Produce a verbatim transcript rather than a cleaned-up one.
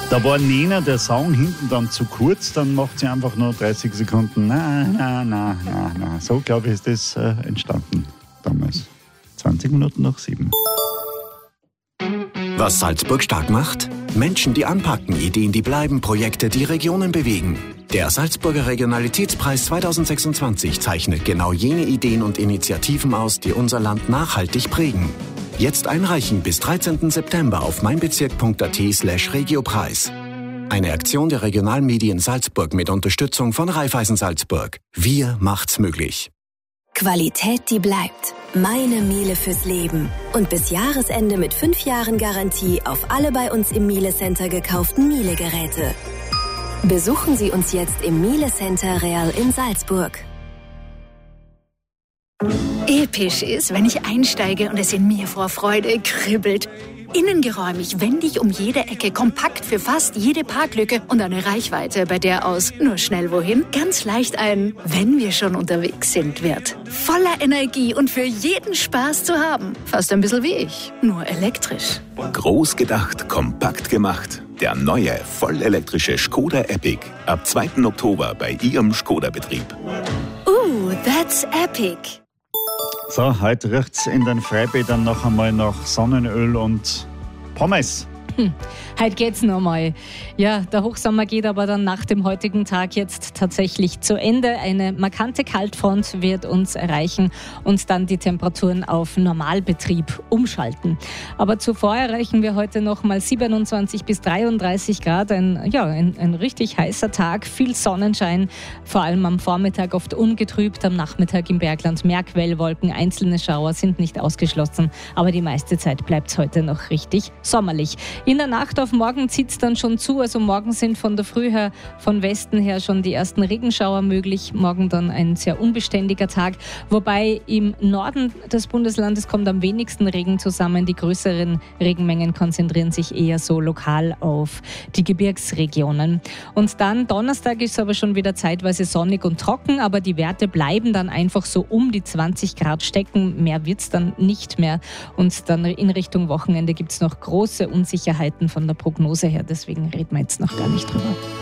Da war Nena der Song hinten dann zu kurz, dann macht sie einfach nur dreißig Sekunden. Na, na, na, na, na. So, glaube ich, ist das äh, entstanden damals. zwanzig Minuten nach sieben. Was Salzburg stark macht? Menschen, die anpacken, Ideen, die bleiben, Projekte, die Regionen bewegen. Der Salzburger Regionalitätspreis zweitausendsechsundzwanzig zeichnet genau jene Ideen und Initiativen aus, die unser Land nachhaltig prägen. Jetzt einreichen bis dreizehnten September auf meinbezirk.at slash regiopreis. Eine Aktion der Regionalmedien Salzburg mit Unterstützung von Raiffeisen Salzburg. Wir macht's möglich. Qualität, die bleibt. Meine Miele fürs Leben. Und bis Jahresende mit fünf Jahren Garantie auf alle bei uns im Miele Center gekauften Miele-Geräte. Besuchen Sie uns jetzt im Miele Center Real in Salzburg. Episch ist, wenn ich einsteige und es in mir vor Freude kribbelt. Innengeräumig, wendig um jede Ecke, kompakt für fast jede Parklücke und eine Reichweite, bei der aus nur schnell wohin ganz leicht ein wenn wir schon unterwegs sind wird. Voller Energie und für jeden Spaß zu haben. Fast ein bisschen wie ich, nur elektrisch. Groß gedacht, kompakt gemacht. Der neue, vollelektrische Skoda Epic. Ab zweiten Oktober bei Ihrem Skoda-Betrieb. Ooh, that's epic. So, heute riecht es in den Freibädern noch einmal nach Sonnenöl und Pommes. Hm. Heute geht's noch mal. Ja, der Hochsommer geht aber dann nach dem heutigen Tag jetzt tatsächlich zu Ende. Eine markante Kaltfront wird uns erreichen und dann die Temperaturen auf Normalbetrieb umschalten. Aber zuvor erreichen wir heute noch mal siebenundzwanzig bis dreiunddreißig Grad. Ein, ja, ein, ein richtig heißer Tag, viel Sonnenschein, vor allem am Vormittag oft ungetrübt, am Nachmittag im Bergland mehr Quellwolken, einzelne Schauer sind nicht ausgeschlossen, aber die meiste Zeit bleibt es heute noch richtig sommerlich. In der Nacht auf morgen zieht es dann schon zu, also morgen sind von der Früh her, von Westen her schon die ersten Regenschauer möglich. Morgen dann ein sehr unbeständiger Tag, wobei im Norden des Bundeslandes kommt am wenigsten Regen zusammen. Die größeren Regenmengen konzentrieren sich eher so lokal auf die Gebirgsregionen. Und dann Donnerstag ist aber schon wieder zeitweise sonnig und trocken, aber die Werte bleiben dann einfach so um die zwanzig Grad stecken. Mehr wird es dann nicht mehr. Und dann in Richtung Wochenende gibt es noch große Unsicherheiten von der Prognose her, deswegen reden wir jetzt noch gar nicht drüber.